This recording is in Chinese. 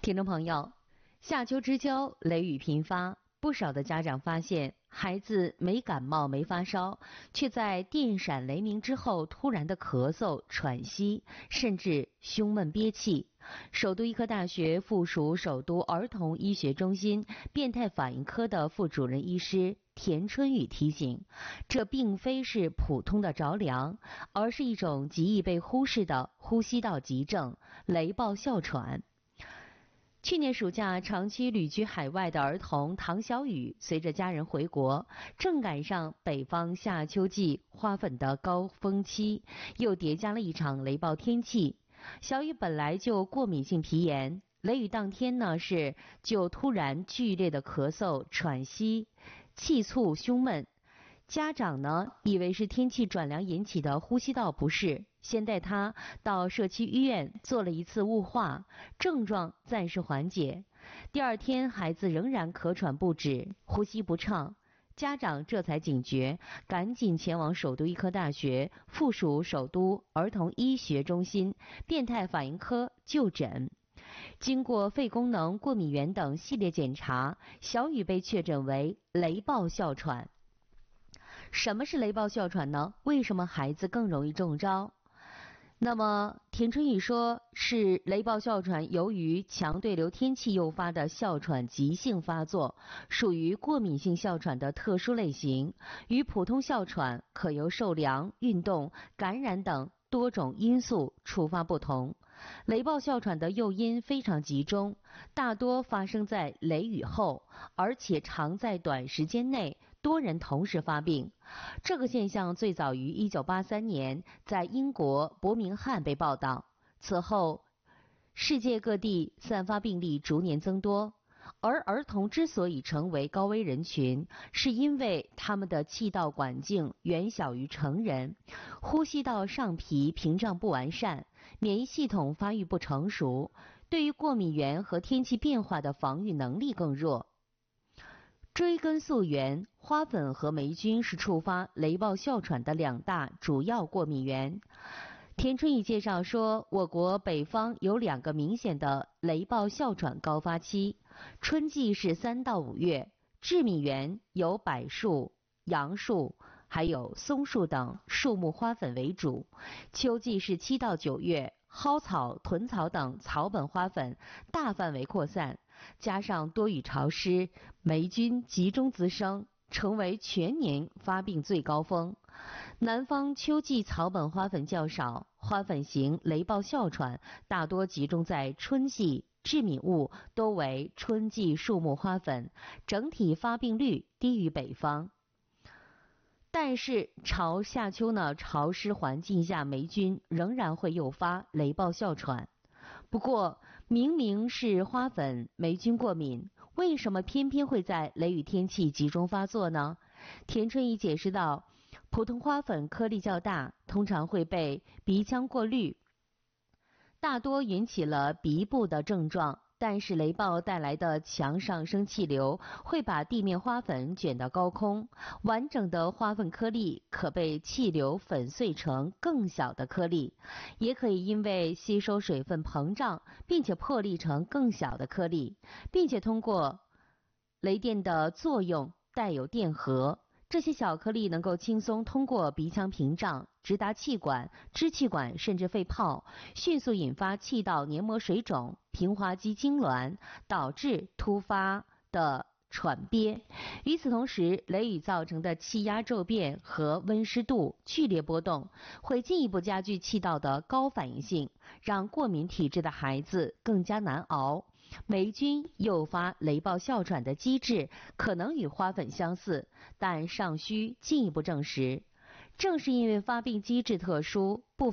听众朋友，夏秋之交，雷雨频发，不少的家长发现孩子没感冒没发烧，却在电闪雷鸣之后突然的咳嗽、喘息，甚至胸闷憋气。首都医科大学附属首都儿童医学中心变态反应科的副主任医师田春雨提醒，这并非是普通的着凉，而是一种极易被忽视的呼吸道急症——雷暴哮喘。去年暑假，长期旅居海外的儿童唐小雨随着家人回国，正赶上北方夏秋季花粉的高峰期，又叠加了一场雷暴天气。小雨本来就过敏性皮炎，雷雨当天呢就突然剧烈的咳嗽、喘息、气促、胸闷。家长呢以为是天气转凉引起的呼吸道不适，先带他到社区医院做了一次雾化，症状暂时缓解。第二天孩子仍然咳喘不止，呼吸不畅，家长这才警觉，赶紧前往首都医科大学附属首都儿童医学中心变态反应科就诊。经过肺功能、过敏原等系列检查，小雨被确诊为雷暴哮喘。什么是雷暴哮喘呢？为什么孩子更容易中招？那么田春雨说，是雷暴哮喘由于强对流天气诱发的哮喘急性发作，属于过敏性哮喘的特殊类型，与普通哮喘可由受凉、运动、感染等多种因素触发不同。雷暴哮喘的诱因非常集中，大多发生在雷雨后，而且常在短时间内多人同时发病。这个现象最早于1983年在英国伯明翰被报道，此后世界各地散发病例逐年增多。而儿童之所以成为高危人群，是因为他们的气道管径远小于成人，呼吸道上皮屏障不完善，免疫系统发育不成熟，对于过敏原和天气变化的防御能力更弱。追根溯源，花粉和霉菌是触发雷暴哮喘的两大主要过敏源。田春雨介绍说，我国北方有2个明显的雷暴哮喘高发期，春季是3到5月，致敏源有柏树、杨树还有松树等树木花粉为主，秋季是7到9月，蒿草、豚草等草本花粉大范围扩散，加上多雨潮湿，霉菌集中滋生，成为全年发病最高峰。南方秋季草本花粉较少，花粉型雷暴哮喘大多集中在春季，致敏物多为春季树木花粉，整体发病率低于北方。但是夏秋潮湿环境下，霉菌仍然会诱发雷暴哮喘。不过明明是花粉霉菌过敏，为什么偏偏会在雷雨天气集中发作呢？田春雨解释道，普通花粉颗粒较大，通常会被鼻腔过滤，大多引起了鼻部的症状，但是雷暴带来的强上升气流会把地面花粉卷到高空，完整的花粉颗粒可被气流粉碎成更小的颗粒，也可以因为吸收水分膨胀，并且破粒成更小的颗粒，并且通过雷电的作用带有电荷，这些小颗粒能够轻松通过鼻腔屏障直达气管、支气管甚至肺泡，迅速引发气道黏膜水肿、平滑肌痉挛，导致突发的喘憋。与此同时，雷雨造成的气压骤变和温湿度剧烈波动，会进一步加剧气道的高反应性，让过敏体质的孩子更加难熬。霉菌诱发雷暴哮喘的机制可能与花粉相似，但尚需进一步证实。正是因为发病机制特殊，